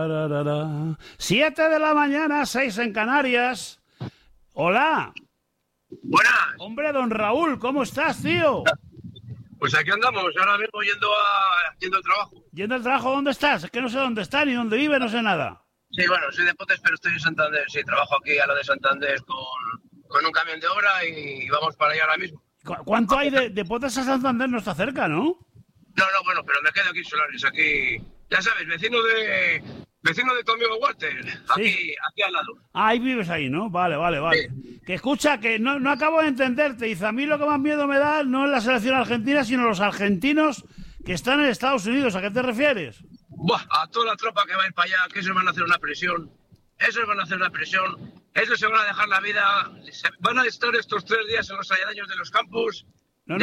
7 de la mañana, 6 en Canarias. Hola. Buenas. Hombre, don Raúl, ¿cómo estás, tío? Pues aquí andamos, ahora mismo yendo al trabajo. ¿Yendo al trabajo? ¿Dónde estás? Es que no sé dónde está ni dónde vive, no sé nada. Sí, bueno, soy de Potes, pero estoy en Santander. Sí, trabajo aquí a lo de Santander con un camión de obra y vamos para allá ahora mismo. ¿Cuánto hay de Potes a Santander? No está cerca, ¿no? No, bueno, pero me quedo aquí en Solares, aquí, ya sabes, vecino de tu amigo Walter, aquí al lado. Ah, ahí vives ahí, ¿no? Vale. Sí. Que escucha, que no acabo de entenderte. Dice, a mí lo que más miedo me da no es la selección argentina, sino los argentinos que están en Estados Unidos. ¿A qué te refieres? Buah, a toda la tropa que va a ir para allá, que esos van a hacer una presión. Esos se van a dejar la vida. Van a estar estos 3 días en los aledaños de los campos. No.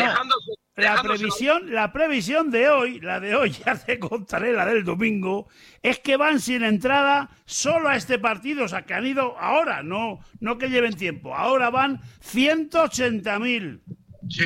La previsión de hoy, la de hoy, ya te contaré la del domingo, es que van sin entrada solo a este partido, o sea, que han ido ahora, no que lleven tiempo, ahora van 180.000. Sí.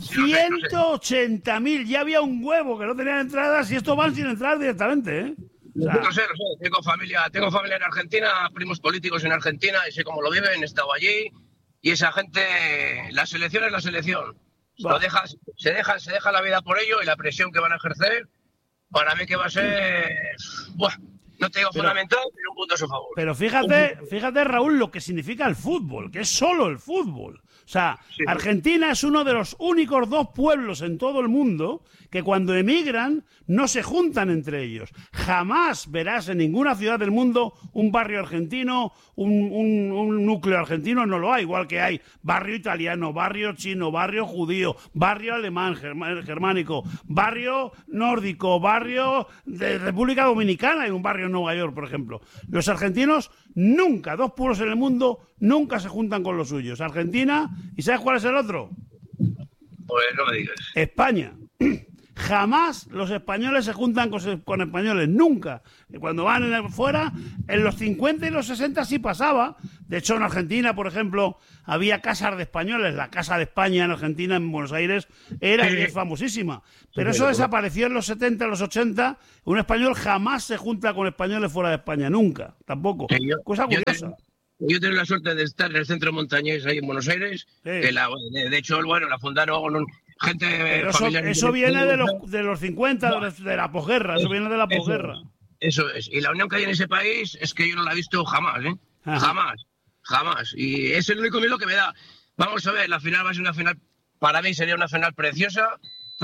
180.000, ya había un huevo que no tenían entradas y estos van sin entrar directamente, ¿eh? O sea, no sé, tengo familia en Argentina, primos políticos en Argentina y sé cómo lo viven, he estado allí y esa gente, la selección es la selección. Se deja la vida por ello y la presión que van a ejercer, para mí que va a ser, no te digo fundamental, pero un punto a su favor. Pero fíjate, Raúl, lo que significa el fútbol, que es solo el fútbol. O sea, sí. Argentina es uno de los únicos 2 pueblos en todo el mundo que cuando emigran no se juntan entre ellos. Jamás verás en ninguna ciudad del mundo un barrio argentino, un núcleo argentino, no lo hay. Igual que hay barrio italiano, barrio chino, barrio judío, barrio alemán, germánico, barrio nórdico, barrio de República Dominicana, hay un barrio en Nueva York, por ejemplo. Los argentinos nunca, 2 pueblos en el mundo, nunca se juntan con los suyos. Argentina, ¿y sabes cuál es el otro? Pues no me digas. España. Jamás los españoles se juntan con españoles, nunca. Cuando van fuera, en los 50 y los 60 sí pasaba. De hecho, en Argentina, por ejemplo, había casas de españoles. La Casa de España en Argentina, en Buenos Aires, es famosísima. Pero eso desapareció en los 70, en los 80. Un español jamás se junta con españoles fuera de España, nunca, tampoco. Cosa curiosa. Yo tengo la suerte de estar en el centro montañés ahí en Buenos Aires. Sí. De hecho, la fundaron gente. Pero eso viene de los 50, de la posguerra. Eso viene de la posguerra. Eso es. Y la unión que hay en ese país es que yo no la he visto jamás, ¿eh? Jamás. Y es el único miedo que me da. Vamos a ver, la final va a ser una final. Para mí sería una final preciosa.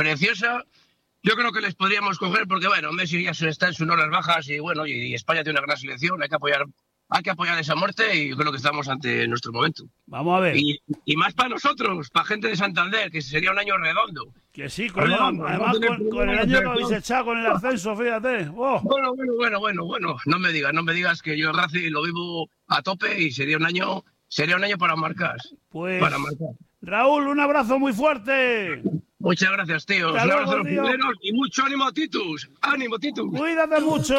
Yo creo que les podríamos coger porque, Messi ya está en sus horas bajas y España tiene una gran selección. Hay que apoyar esa muerte y yo creo que estamos ante nuestro momento. Vamos a ver. Y más para nosotros, para gente de Santander, que sería un año redondo. Que sí, además con el año que habéis echado con el ascenso, fíjate. Oh. Bueno. No me digas que yo Racing lo vivo a tope y sería un año para marcar. Pues, Raúl, un abrazo muy fuerte. Muchas gracias, tío. Un abrazo a los primeros y mucho ánimo a Titus. ¡Ánimo, Titus! Cuídate mucho.